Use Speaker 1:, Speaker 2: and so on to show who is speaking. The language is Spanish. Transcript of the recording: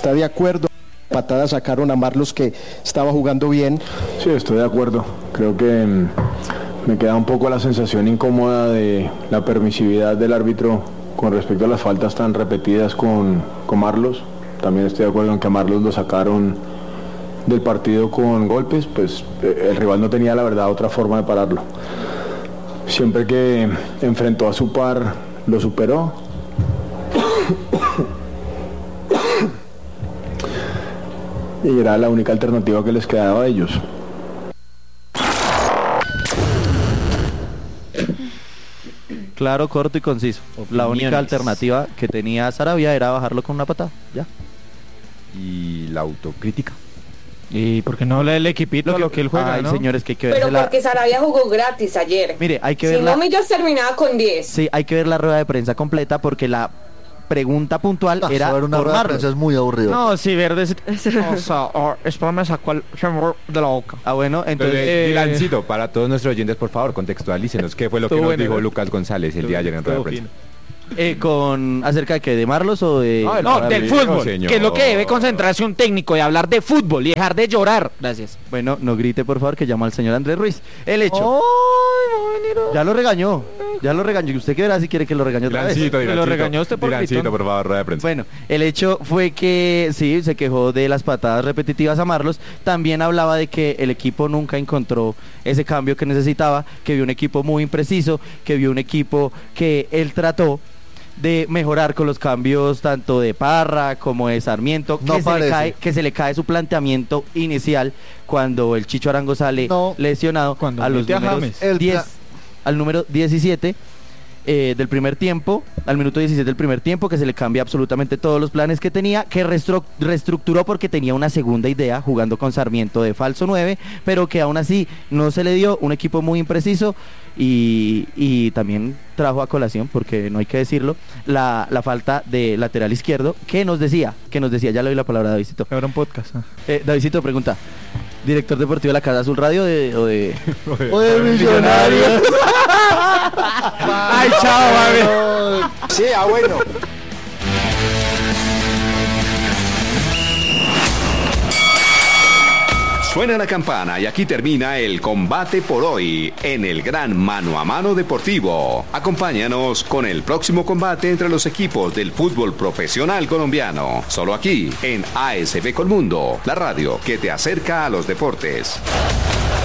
Speaker 1: ¿Está de acuerdo? Patadas sacaron a Marlos, que estaba jugando bien.
Speaker 2: Sí, estoy de acuerdo. Creo que me queda un poco la sensación incómoda de la permisividad del árbitro con respecto a las faltas tan repetidas con Marlos. También estoy de acuerdo en que a Marlos lo sacaron del partido con golpes, pues el rival no tenía, la verdad, otra forma de pararlo. Siempre que enfrentó a su par, lo superó. Y era la única alternativa que les quedaba a ellos.
Speaker 3: Claro, corto y conciso. La única alternativa que tenía Saravia era bajarlo con una patada, ya.
Speaker 4: Y la autocrítica.
Speaker 5: ¿Y por qué no habla del equipito a lo que él juega,
Speaker 3: Ay,
Speaker 5: no?
Speaker 3: señores, que hay que ver.
Speaker 6: Pero porque Sarabia jugó gratis ayer.
Speaker 3: Mire, hay que ver.
Speaker 6: Si no, Millos terminaba con 10.
Speaker 3: Sí, hay que ver la rueda de prensa completa porque la pregunta puntual era
Speaker 7: saber una
Speaker 3: por
Speaker 7: rueda de
Speaker 3: Marlos.
Speaker 7: prensa es muy aburrido.
Speaker 5: No, sí, Verde. O sea, esto me sacó el chamor de la boca.
Speaker 3: Ah, bueno, entonces...
Speaker 4: Dilancito, para todos nuestros oyentes, por favor, contextualícenos qué fue lo que nos dijo Lucas González el día de ayer en rueda de prensa.
Speaker 3: ¿Acerca de qué? ¿De Marlos o de...?
Speaker 5: No, del fútbol,
Speaker 4: señor.
Speaker 5: que es lo que debe concentrarse un técnico, de hablar de fútbol y dejar de llorar. Gracias.
Speaker 3: Bueno, no grite, por favor, que llama al señor Andrés Ruiz. El hecho... Ya lo regañó. ¿Y usted qué verá si quiere que lo regañe otra vez?
Speaker 5: Lo regañó usted por
Speaker 4: Dilancito, por favor, rueda de prensa.
Speaker 3: Bueno, el hecho fue que sí, se quejó de las patadas repetitivas a Marlos. También hablaba de que el equipo nunca encontró ese cambio que necesitaba, que vio un equipo muy impreciso, que vio un equipo que él trató de mejorar con los cambios tanto de Parra como de Sarmiento, que se le cae su planteamiento inicial cuando el Chicho Arango sale lesionado
Speaker 5: cuando
Speaker 3: a los números 10, al número 17 del primer tiempo, al minuto 17 del primer tiempo, que se le cambia absolutamente todos los planes que tenía, que reestructuró porque tenía una segunda idea jugando con Sarmiento de falso 9, pero que aún así no se le dio, un equipo muy impreciso. Y también trajo a colación, porque no hay que decirlo, la falta de lateral izquierdo, que nos decía, ya le doy la palabra a Davidcito.
Speaker 5: Ahora un podcast.
Speaker 3: Davidcito pregunta, ¿director deportivo de la Casa Azul Radio o de
Speaker 7: Millonarios?
Speaker 5: Ay, chao, mami.
Speaker 1: Sí, bueno.
Speaker 8: Suena la campana y aquí termina el combate por hoy en el gran mano a mano deportivo. Acompáñanos con el próximo combate entre los equipos del fútbol profesional colombiano. Solo aquí en ASB Colmundo, la radio que te acerca a los deportes.